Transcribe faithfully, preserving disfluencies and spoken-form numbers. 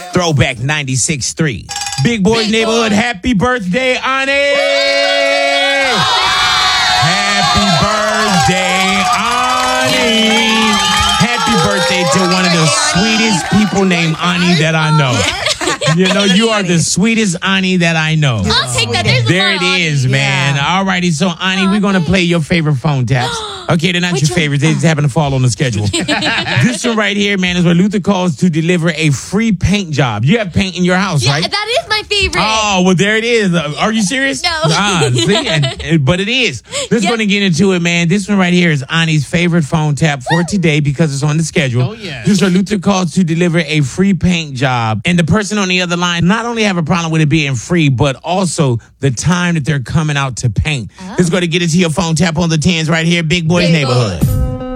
Throwback ninety-six point three. Big Boys Big Neighborhood. Boy. Happy birthday, Ani! Happy birthday, Ani! Happy birthday to one of the sweetest people named Ani that I know. You know, you are the sweetest Ani that I know. I'll take that. There's there it is, Ani. man. Yeah. All righty. So, Ani, we're going to play your favorite phone taps. Okay, they're not Which your one? favorites. They just happen to fall on the schedule. This one right here, man, is where Luther calls to deliver a free paint job. You have paint in your house, Yeah, right? that is my favorite. Oh, well, there it is. Uh, are you serious? No. Ah, see? And, and, but it is. Let's Yep. go and get into it, man. This one right here is Ani's favorite phone tap for today because it's on the schedule. Oh, yeah. This is where Luther calls to deliver a free paint job. And the person on the other line not only have a problem with it being free, but also the time that they're coming out to paint. Oh. Let's go to get it to your phone tap on the tens right here. Big Boys Big Neighborhood. Boy.